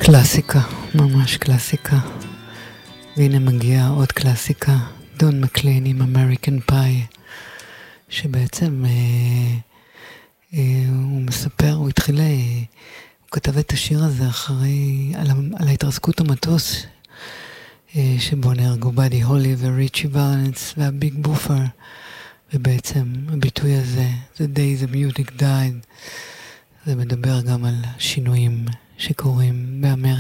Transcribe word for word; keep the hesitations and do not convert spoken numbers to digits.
קלאסיקה, ממש קלאסיקה. והנה מגיעה עוד קלאסיקה, דון מקלין עם אמריקן פאי, שבעצם אה, אה, הוא מספר, הוא התחיל, אה, הוא כתב את השיר הזה אחרי, על, על ההתרסקות המטוס, אה, שבו נהרגו באדי הולי וריצ'י ולנס והביג בופר, ובעצם הביטוי הזה, The day the music died, זה מדבר גם על שינויים שקורים באמריקה.